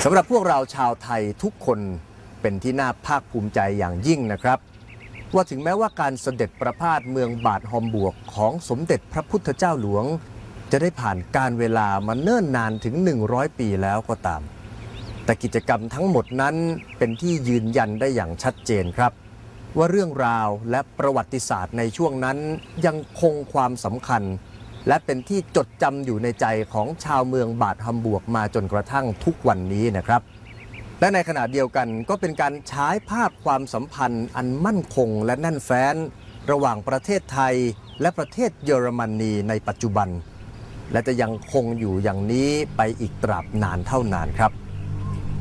สำหรับพวกเราชาวไทยทุกคนเป็นที่น่าภาคภูมิใจอย่างยิ่งนะครับว่าถึงแม้ว่าการเสด็จประพาสเมืองบาดฮอมบวกของสมเด็จพระพุทธเจ้าหลวงจะได้ผ่านการเวลามาเนิ่นนานถึง100 ปีแล้วก็ตามแต่กิจกรรมทั้งหมดนั้นเป็นที่ยืนยันได้อย่างชัดเจนครับว่าเรื่องราวและประวัติศาสตร์ในช่วงนั้นยังคงความสำคัญและเป็นที่จดจำอยู่ในใจของชาวเมืองบาดฮัมบวกมาจนกระทั่งทุกวันนี้นะครับและในขณะเดียวกันก็เป็นการฉายภาพความสัมพันธ์อันมั่นคงและแน่นแฟ้นระหว่างประเทศไทยและประเทศเยอรมนีในปัจจุบันและจะยังคงอยู่อย่างนี้ไปอีกตราบนานเท่านานครับ